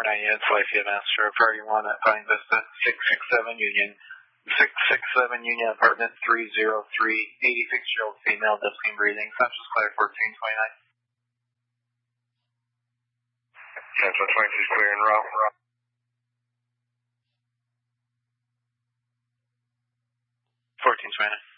units, Life Master, Priority 1 at Pine Vista, 667 Union. 667 Union Apartment 303, 86-year-old female, dyspnea breathing, Census Clear 1429. Central 26 clear and raw. 1429.